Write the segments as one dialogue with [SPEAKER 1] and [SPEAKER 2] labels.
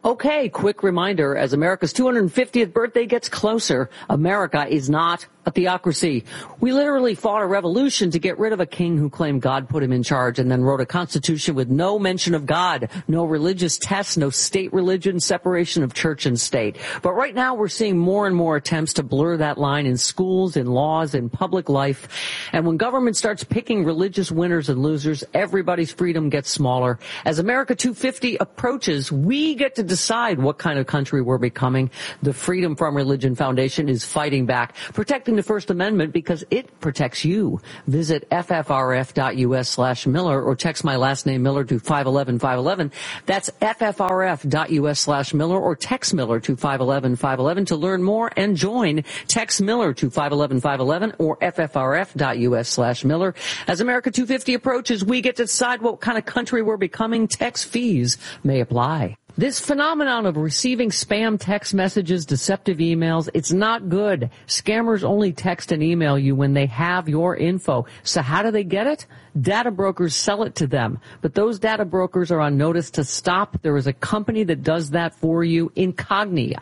[SPEAKER 1] Okay, quick reminder, as America's 250th birthday gets closer, America is not a theocracy. We literally fought a revolution to get rid of a king who claimed God put him in charge and then wrote a constitution with no mention of God, no religious tests, no state religion, separation of church and state. But right now we're seeing more and more attempts to blur that line in schools, in laws, in public life. And when government starts picking religious winners and losers, everybody's freedom gets smaller. As America 250 approaches, we get to decide what kind of country we're becoming. The Freedom from Religion Foundation is fighting back, protecting the First Amendment because it protects you. Visit ffrf.us/Miller or text my last name Miller to 511-511. That's ffrf.us/Miller or text Miller to 511-511 to learn more and join. Text Miller to 511-511 or ffrf.us/Miller. As America 250 approaches, we get to decide what kind of country we're becoming. Tax fees may apply. This phenomenon of receiving spam text messages, deceptive emails, it's not good. Scammers only text and email you when they have your info. So how do they get it? Data brokers sell it to them. But those data brokers are on notice to stop. There is a company that does that for you, Incogni,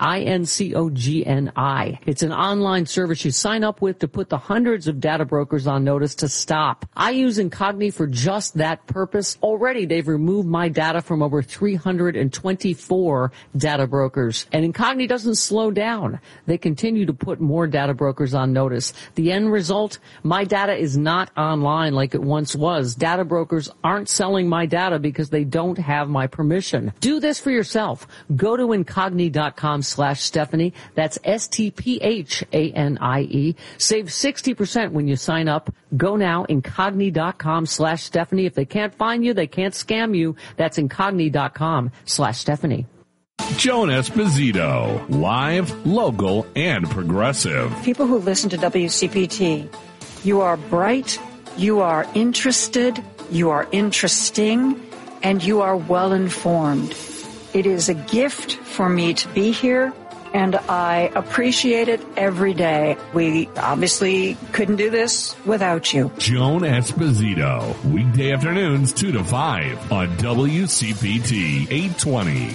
[SPEAKER 1] INCOGNI. It's an online service you sign up with to put the hundreds of data brokers on notice to stop. I use Incogni for just that purpose. Already they've removed my data from over 324 data brokers. And Incogni doesn't slow down. They continue to put more data brokers on notice. The end result, my data is not online like it once was. Data brokers aren't selling my data because they don't have my permission. Do this for yourself. Go to incogni.com/Stephanie. That's STPHANIE. Save 60% when you sign up. Go now, incogni.com/Stephanie. If they can't find you, they can't scam you. That's incogni.com/Stephanie.
[SPEAKER 2] Joan Esposito, live, local, and progressive.
[SPEAKER 3] People who listen to WCPT, you are bright, you are interested, you are interesting, and you are well informed. It is a gift for me to be here, and I appreciate it every day. We obviously couldn't do this without you.
[SPEAKER 2] Joan Esposito, weekday afternoons 2 to 5 on WCPT 820.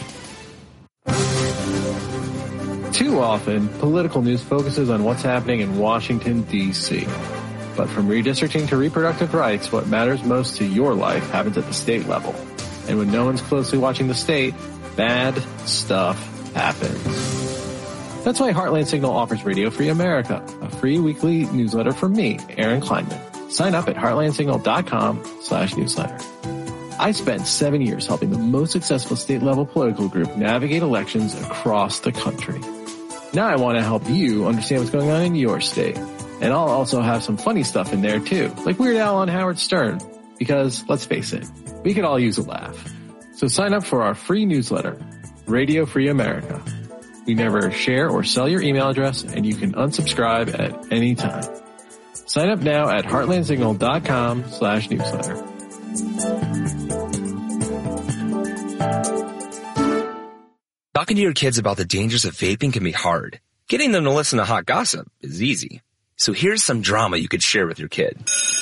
[SPEAKER 4] Too often, political news focuses on what's happening in Washington, D.C. But from redistricting to reproductive rights, what matters most to your life happens at the state level. And when no one's closely watching the state, bad stuff happens. That's why Heartland Signal offers Radio Free America, a free weekly newsletter from me, Aaron Kleinman. Sign up at heartlandsignal.com/newsletter. I spent 7 years helping the most successful state-level political group navigate elections across the country. Now I want to help you understand what's going on in your state. And I'll also have some funny stuff in there too, like Weird Al on Howard Stern. Because, let's face it, we could all use a laugh. So sign up for our free newsletter, Radio Free America. We never share or sell your email address, and you can unsubscribe at any time. Sign up now at heartlandsignal.com/newsletter.
[SPEAKER 5] Talking to your kids about the dangers of vaping can be hard. Getting them to listen to hot gossip is easy. So here's some drama you could share with your kid.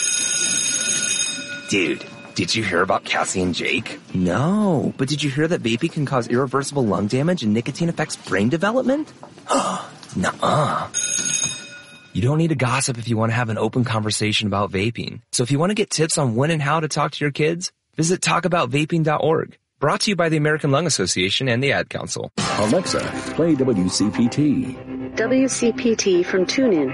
[SPEAKER 5] Dude, did you hear about Cassie and Jake? No, but did you hear that vaping can cause irreversible lung damage and nicotine affects brain development? Nuh-uh. You don't need to gossip if you want to have an open conversation about vaping. So if you want to get tips on when and how to talk to your kids, visit talkaboutvaping.org. Brought to you by the American Lung Association and the Ad Council.
[SPEAKER 6] Alexa, play WCPT.
[SPEAKER 7] WCPT from TuneIn.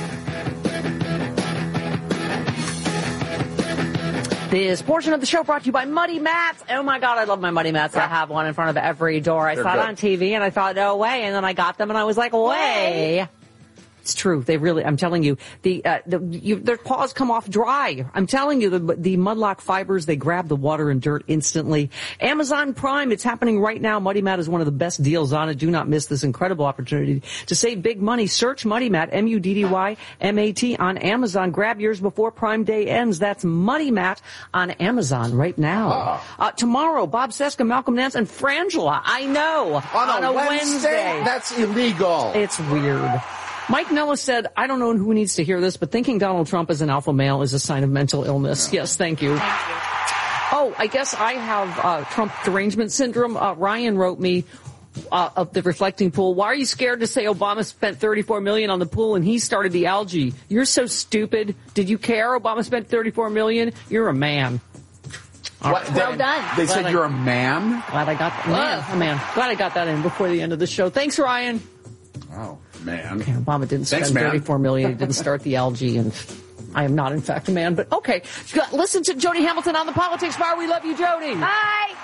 [SPEAKER 1] This portion of the show brought to you by Muddy Mats. Oh my God, I love my Muddy Mats. I have one in front of every door. I saw it on TV and I thought, no way. And then I got them and I was like, way. It's true. They really, I'm telling you, their paws come off dry. I'm telling you, the Mudlock fibers, they grab the water and dirt instantly. Amazon Prime, it's happening right now. Muddy Mat is one of the best deals on it. Do not miss this incredible opportunity to save big money. Search Muddy Mat, MUDDYMAT on Amazon. Grab yours before Prime Day ends. That's Muddy Mat on Amazon right now. Tomorrow, Bob Cesca, Malcolm Nance, and Frangela. I know.
[SPEAKER 8] On a Wednesday? That's illegal.
[SPEAKER 1] It's weird. Mike Nellis said, I don't know who needs to hear this, but thinking Donald Trump is an alpha male is a sign of mental illness. Yes, thank you. Oh, I guess I have Trump derangement syndrome. Ryan wrote me, of the reflecting pool. Why are you scared to say Obama spent $34 million on the pool and he started the algae? You're so stupid. Did you care Obama spent $34 million? You're a man.
[SPEAKER 9] Well done. They said you're a man?
[SPEAKER 1] Glad I got that. A man. Glad I got that in before the end of the show. Thanks, Ryan.
[SPEAKER 9] Oh, man.
[SPEAKER 1] Okay, Obama didn't spend $34 million. He didn't start the algae, and I am not, in fact, a man. But okay, listen to Jody Hamilton on the Politics Bar. We love you, Jody.
[SPEAKER 10] Bye.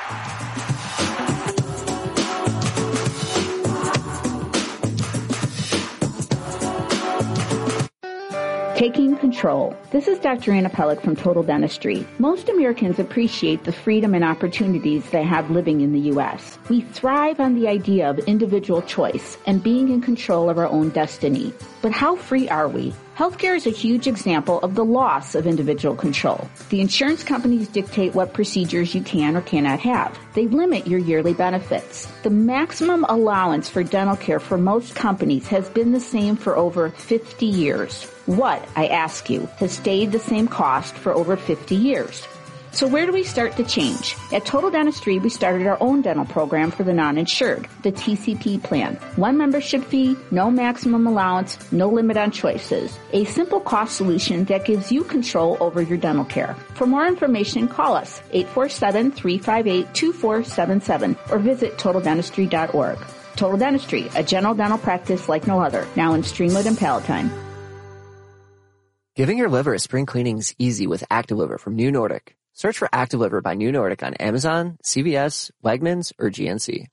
[SPEAKER 11] Taking control. This is Dr. Anna Pellick from Total Dentistry. Most Americans appreciate the freedom and opportunities they have living in the U.S. We thrive on the idea of individual choice and being in control of our own destiny. But how free are we? Healthcare is a huge example of the loss of individual control. The insurance companies dictate what procedures you can or cannot have. They limit your yearly benefits. The maximum allowance for dental care for most companies has been the same for over 50 years. What, I ask you, has stayed the same cost for over 50 years? So where do we start to change? At Total Dentistry, we started our own dental program for the non-insured, the TCP plan. One membership fee, no maximum allowance, no limit on choices. A simple cost solution that gives you control over your dental care. For more information, call us 847-358-2477 or visit TotalDentistry.org. Total Dentistry, a general dental practice like no other, now in Streamwood and Palatine.
[SPEAKER 12] Giving your liver a spring cleaning is easy with ActiveLiver from New Nordic. Search for ActiveLiver by New Nordic on Amazon, CVS, Wegmans, or GNC.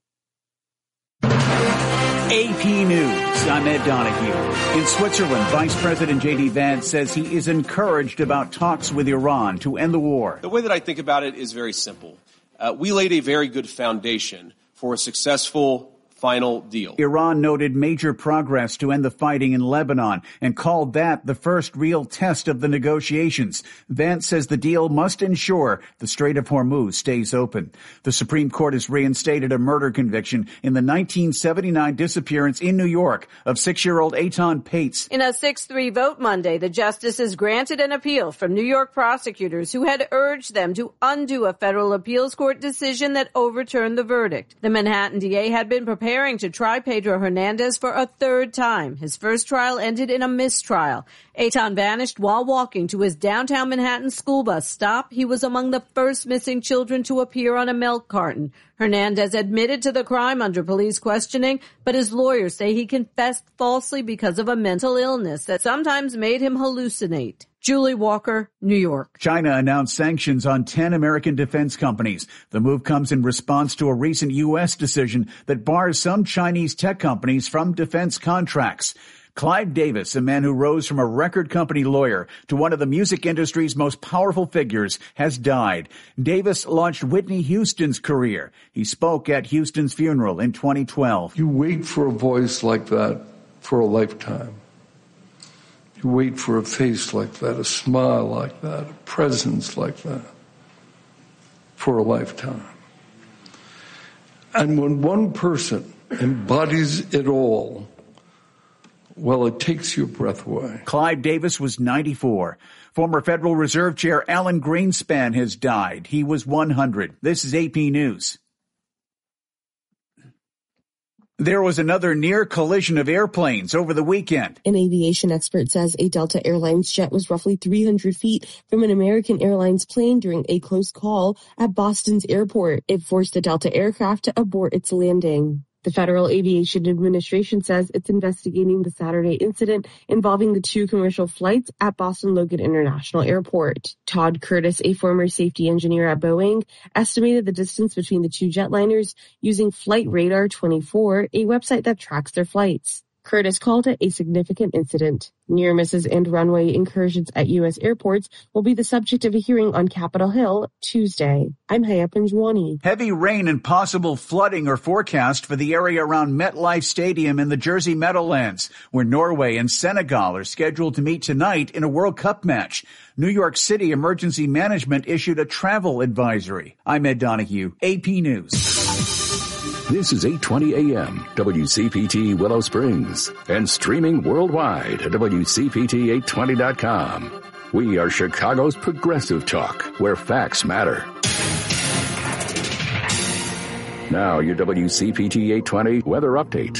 [SPEAKER 13] AP News. I'm Ed Donahue. In Switzerland, Vice President J.D. Vance says he is encouraged about talks with Iran to end the war.
[SPEAKER 14] The way that I think about it is very simple. We laid a very good foundation for a successful final deal.
[SPEAKER 13] Iran noted major progress to end the fighting in Lebanon and called that the first real test of the negotiations. Vance says the deal must ensure the Strait of Hormuz stays open. The Supreme Court has reinstated a murder conviction in the 1979 disappearance in New York of 6-year-old Eitan Pates.
[SPEAKER 15] In a 6-3 vote Monday, the justices granted an appeal from New York prosecutors who had urged them to undo a federal appeals court decision that overturned the verdict. The Manhattan DA had been preparing to try Pedro Hernandez for a third time. His first trial ended in a mistrial. Eitan vanished while walking to his downtown Manhattan school bus stop. He was among the first missing children to appear on a milk carton. Hernandez admitted to the crime under police questioning, but his lawyers say he confessed falsely because of a mental illness that sometimes made him hallucinate. Julie Walker, New York.
[SPEAKER 13] China announced sanctions on 10 American defense companies. The move comes in response to a recent U.S. decision that bars some Chinese tech companies from defense contracts. Clive Davis, a man who rose from a record company lawyer to one of the music industry's most powerful figures, has died. Davis launched Whitney Houston's career. He spoke at Houston's funeral in 2012.
[SPEAKER 16] You wait for a voice like that for a lifetime. You wait for a face like that, a smile like that, a presence like that for a lifetime. And when one person embodies it all, well, it takes your breath away.
[SPEAKER 13] Clive Davis was 94. Former Federal Reserve Chair Alan Greenspan has died. He was 100. This is AP News. There was another near collision of airplanes over the weekend.
[SPEAKER 17] An aviation expert says a Delta Airlines jet was roughly 300 feet from an American Airlines plane during a close call at Boston's airport. It forced the Delta aircraft to abort its landing. The Federal Aviation Administration says it's investigating the Saturday incident involving the 2 commercial flights at Boston Logan International Airport. Todd Curtis, a former safety engineer at Boeing, estimated the distance between the 2 jetliners using Flight Radar 24, a website that tracks their flights. Curtis called it a significant incident. Near misses and runway incursions at U.S. airports will be the subject of a hearing on Capitol Hill Tuesday. I'm Haya Panjwani.
[SPEAKER 13] Heavy rain and possible flooding are forecast for the area around MetLife Stadium in the Jersey Meadowlands, where Norway and Senegal are scheduled to meet tonight in a World Cup match. New York City Emergency Management issued a travel advisory. I'm Ed Donahue, AP News.
[SPEAKER 6] This is 820 AM, WCPT Willow Springs, and streaming worldwide at WCPT820.com. We are Chicago's progressive talk, where facts matter. Now, your WCPT 820 weather update.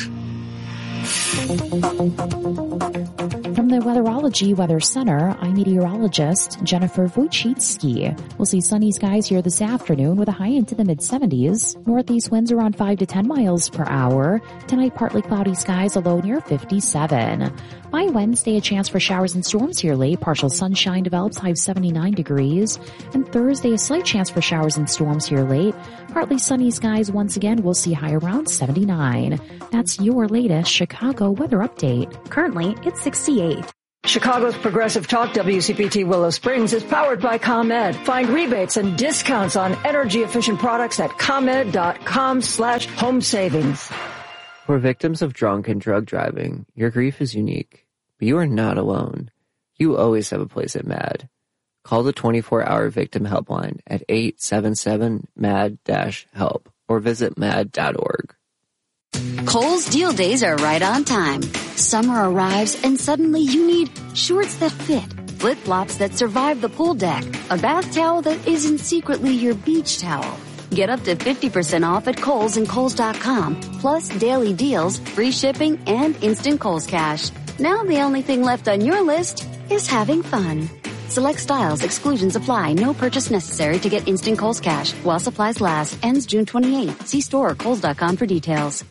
[SPEAKER 10] From the Weatherology Weather Center, I'm meteorologist Jennifer Wojcicki. We'll see sunny skies here this afternoon with a high into the mid-70s. Northeast winds around 5 to 10 miles per hour. Tonight, partly cloudy skies, a low near 57. By Wednesday, a chance for showers and storms here late. Partial sunshine develops, high of 79 degrees. And Thursday, a slight chance for showers and storms here late. Partly sunny skies once again. We'll see high around 79. That's your latest Chicago weather update. Currently, it's 68.
[SPEAKER 3] Chicago's Progressive Talk WCPT Willow Springs is powered by ComEd. Find rebates and discounts on energy-efficient products at ComEd.com/home savings.
[SPEAKER 12] For victims of drunk and drug driving, your grief is unique, but you are not alone. You always have a place at MAD. Call the 24-hour victim helpline at 877-MAD-HELP or visit mad.org.
[SPEAKER 18] Kohl's Deal Days are right on time. Summer arrives and suddenly you need shorts that fit, flip-flops that survive the pool deck, a bath towel that isn't secretly your beach towel. Get up to 50% off at Kohl's and Kohls.com, plus daily deals, free shipping, and instant Kohl's Cash. Now the only thing left on your list is having fun. Select styles, exclusions apply, no purchase necessary to get instant Kohl's Cash while supplies last. Ends June 28th. See store or Kohls.com for details.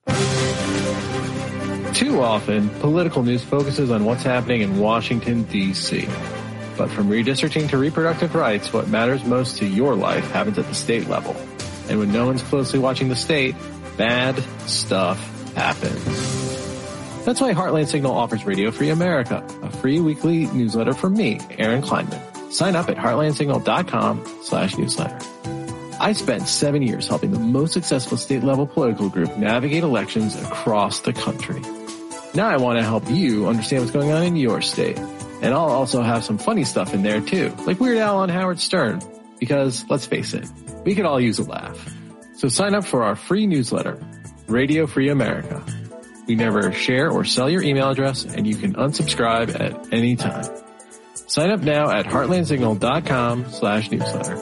[SPEAKER 4] Too often, political news focuses on what's happening in Washington, D.C. But from redistricting to reproductive rights, what matters most to your life happens at the state level. And when no one's closely watching the state, bad stuff happens. That's why Heartland Signal offers Radio Free America, a free weekly newsletter from me, Aaron Kleinman. Sign up at heartlandsignal.com/newsletter. I spent 7 years helping the most successful state-level political group navigate elections across the country. Now I want to help you understand what's going on in your state. And I'll also have some funny stuff in there too, like Weird Al on Howard Stern. Because, let's face it, we could all use a laugh. So sign up for our free newsletter, Radio Free America. We never share or sell your email address, and you can unsubscribe at any time. Sign up now at heartlandsignal.com/newsletter.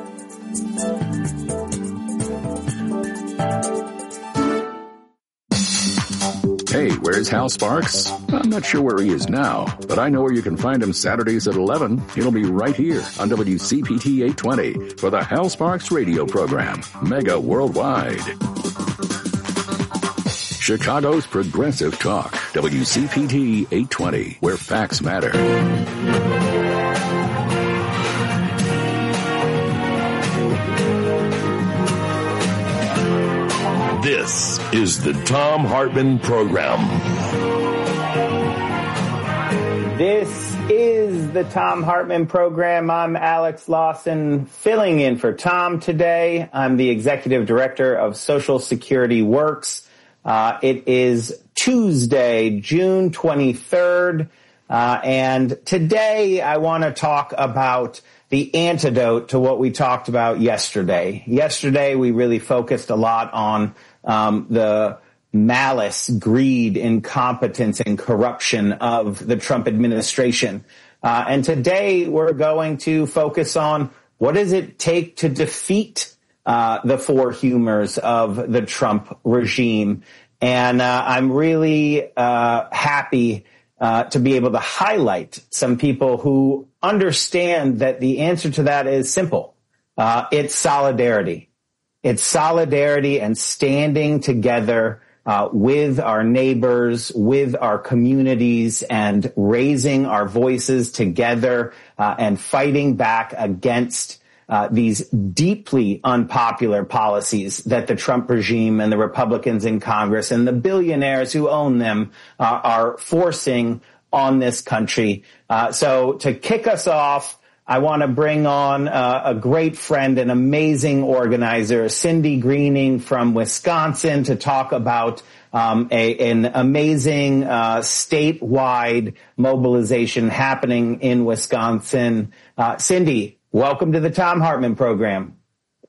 [SPEAKER 6] Hey, where's Hal Sparks? I'm not sure where he is now, but I know where you can find him Saturdays at 11. He'll be right here on WCPT 820 for the Hal Sparks radio program, Mega Worldwide. Chicago's Progressive Talk, WCPT 820, where facts matter.
[SPEAKER 2] This is the Thom Hartmann Program.
[SPEAKER 19] This is the Thom Hartmann Program. I'm Alex Lawson, filling in for Tom today. I'm the Executive Director of Social Security Works. It is Tuesday, June 23rd, and today I want to talk about the antidote to what we talked about yesterday. Yesterday, we really focused a lot on the malice, greed, incompetence, and corruption of the Trump administration. And today, we're going to focus on what does it take to defeat the four humors of the Trump regime. And I'm really happy to be able to highlight some people who understand that the answer to that is simple. It's solidarity. It's solidarity and standing together with our neighbors, with our communities, and raising our voices together and fighting back against these deeply unpopular policies that the Trump regime and the Republicans in Congress and the billionaires who own them are forcing on this country. So to kick us off, I want to bring on a great friend, an amazing organizer, Cindy Greening from Wisconsin, to talk about an amazing statewide mobilization happening in Wisconsin. Cindy, welcome to the Thom Hartmann Program.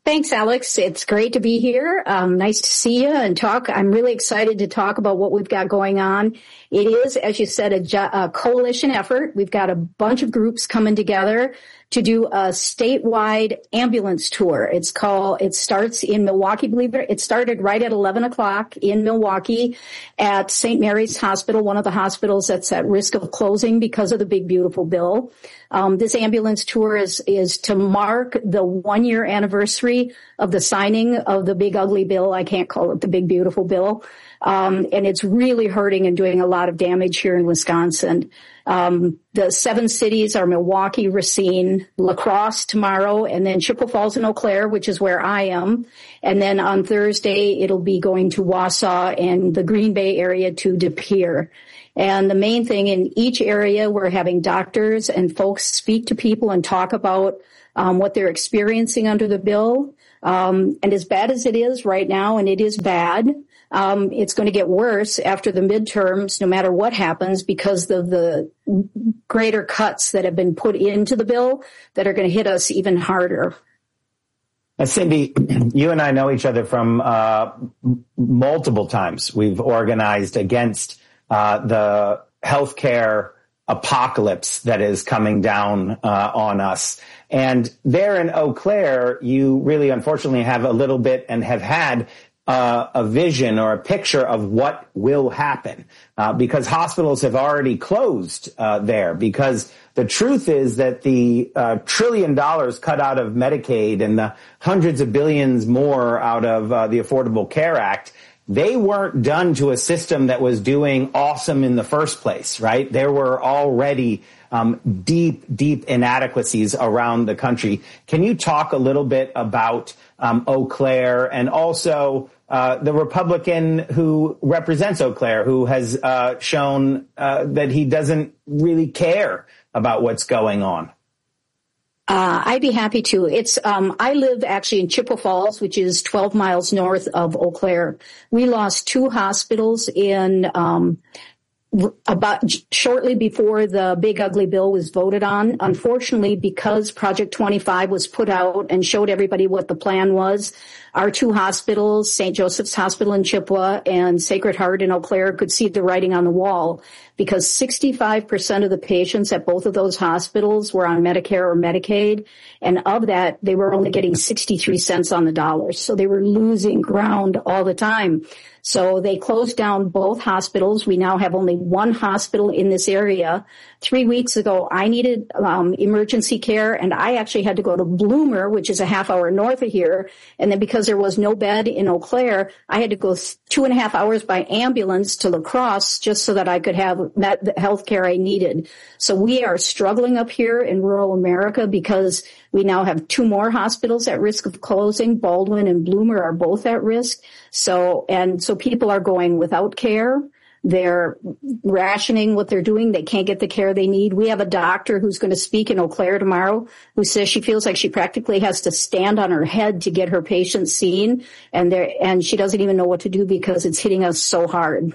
[SPEAKER 20] Thanks, Alex. It's great to be here. Nice to see you and talk. I'm really excited to talk about what we've got going on. It is, as you said, a coalition effort. We've got a bunch of groups coming together to do a statewide ambulance tour. It starts in Milwaukee, believe it. It started right at 11 o'clock in Milwaukee at St. Mary's Hospital, one of the hospitals that's at risk of closing because of the Big Beautiful Bill. This ambulance tour is to mark the 1-year anniversary of the signing of the Big Ugly Bill. I can't call it the Big Beautiful Bill. And it's really hurting and doing a lot of damage here in Wisconsin. The 7 cities are Milwaukee, Racine, La Crosse tomorrow, and then Chippewa Falls and Eau Claire, which is where I am. And then on Thursday, it'll be going to Wausau and the Green Bay area to De Pere. And the main thing in each area, we're having doctors and folks speak to people and talk about what they're experiencing under the bill. And as bad as it is right now, and it is bad, it's going to get worse after the midterms, no matter what happens, because of the greater cuts that have been put into the bill that are going to hit us even harder.
[SPEAKER 19] Cindy, you and I know each other from multiple times. We've organized against the healthcare apocalypse that is coming down on us. And there in Eau Claire, you really unfortunately have a little bit and have had a vision or a picture of what will happen because hospitals have already closed there. Because the truth is that the $1 trillion cut out of Medicaid and the hundreds of billions more out of the Affordable Care Act, they weren't done to a system that was doing awesome in the first place, right? There were already deep inadequacies around the country. Can you talk a little bit about Eau Claire and also the Republican who represents Eau Claire, who has shown that he doesn't really care about what's going on?
[SPEAKER 20] I'd be happy to. I live actually in Chippewa Falls, which is 12 miles north of Eau Claire. We lost 2 hospitals in, about shortly before the Big Ugly Bill was voted on. Unfortunately, because Project 25 was put out and showed everybody what the plan was, our 2 hospitals, St. Joseph's Hospital in Chippewa and Sacred Heart in Eau Claire, could see the writing on the wall because 65% of the patients at both of those hospitals were on Medicare or Medicaid. And of that, they were only getting 63 cents on the dollar. So they were losing ground all the time. So they closed down both hospitals. We now have only 1 hospital in this area. 3 weeks ago, I needed emergency care, and I actually had to go to Bloomer, which is a half hour north of here. And then because there was no bed in Eau Claire, I had to go 2.5 hours by ambulance to La Crosse just so that I could have the health care I needed. So we are struggling up here in rural America because we now have 2 more hospitals at risk of closing. Baldwin and Bloomer are both at risk. So people are going without care. They're rationing what they're doing. They can't get the care they need. We have a doctor who's going to speak in Eau Claire tomorrow who says she feels like she practically has to stand on her head to get her patients seen. And she doesn't even know what to do because it's hitting us so hard.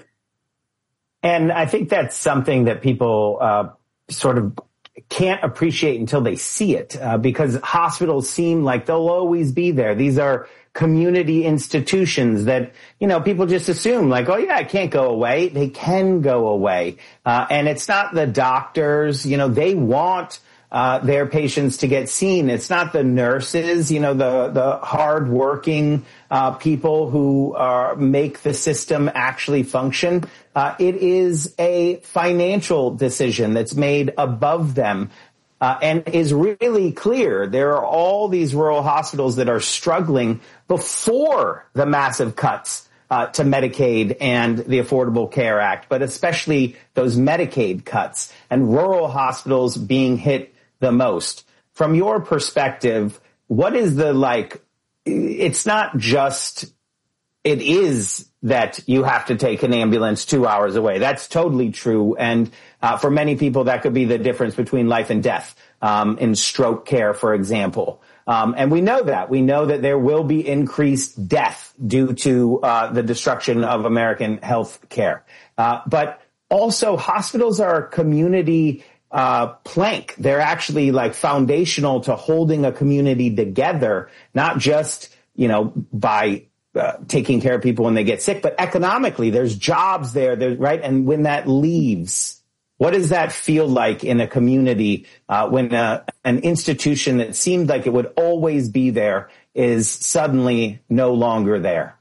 [SPEAKER 19] And I think that's something that people sort of can't appreciate until they see it, because hospitals seem like they'll always be there. These are community institutions that, people just assume like, oh yeah, it can't go away. They can go away. And it's not the doctors, they want their patients to get seen. It's not the nurses, the hardworking people who make the system actually function. It is a financial decision that's made above them. And is really clear. There are all these rural hospitals that are struggling before the massive cuts to Medicaid and the Affordable Care Act, but especially those Medicaid cuts and rural hospitals being hit the most. From your perspective, what is it's not just, it is that you have to take an ambulance 2 hours away. That's totally true. And for many people, that could be the difference between life and death in stroke care, for example. And we know that. We know that there will be increased death due to the destruction of American health care. But also, hospitals are community plank. They're actually like foundational to holding a community together, not just, by taking care of people when they get sick, but economically, there's jobs there, right? And when that leaves, what does that feel like in a community when an institution that seemed like it would always be there is suddenly no longer there?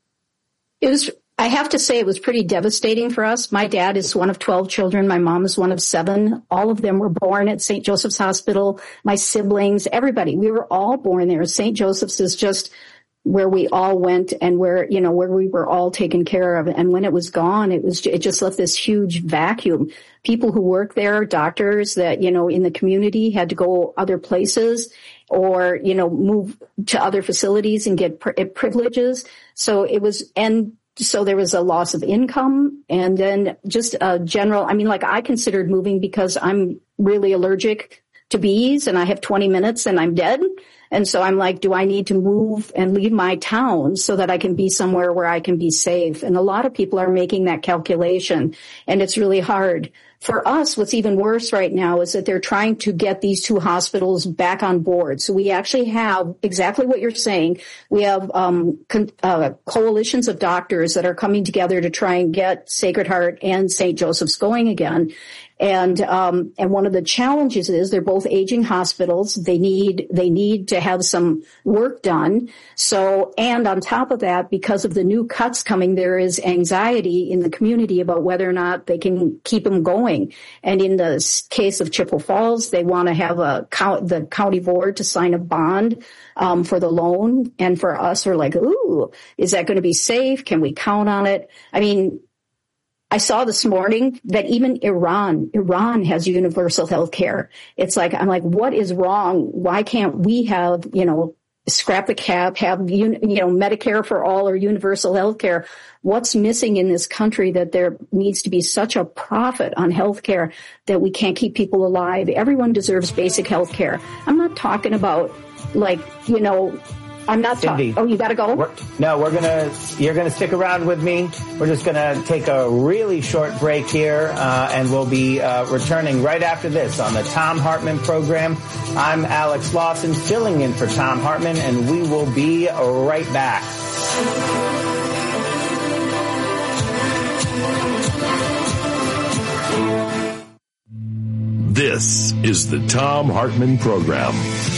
[SPEAKER 20] I have to say it was pretty devastating for us. My dad is one of 12 children. My mom is one of 7. All of them were born at St. Joseph's Hospital. My siblings, everybody, we were all born there. St. Joseph's is just where we all went and where we were all taken care of. And when it was gone, it just left this huge vacuum. People who work there, doctors that, in the community had to go other places or, move to other facilities and get privileges. So there was a loss of income and then just a general, I considered moving because I'm really allergic to bees and I have 20 minutes and I'm dead. And so I'm like, do I need to move and leave my town so that I can be somewhere where I can be safe? And a lot of people are making that calculation and it's really hard. For us, what's even worse right now is that they're trying to get these 2 hospitals back on board. So we actually have exactly what you're saying. We have coalitions of doctors that are coming together to try and get Sacred Heart and St. Joseph's going again. And one of the challenges is they're both aging hospitals. They need to have some work done. So, and on top of that, because of the new cuts coming, there is anxiety in the community about whether or not they can keep them going. And in the case of Chippewa Falls, they want to have the county board to sign a bond, for the loan. And for us, we're like, ooh, is that going to be safe? Can we count on it? I saw this morning that even Iran has universal health care. I'm like, what is wrong? Why can't we have, scrap the cap, have, Medicare for all or universal health care? What's missing in this country that there needs to be such a profit on health care that we can't keep people alive? Everyone deserves basic health care. I'm not talking about I'm not talking. Oh, you got to go?
[SPEAKER 19] You're going to stick around with me. We're just going to take a really short break here, and we'll be returning right after this on the Thom Hartmann program. I'm Alex Lawson, filling in for Thom Hartmann, and we will be right back.
[SPEAKER 2] This is the Thom Hartmann program.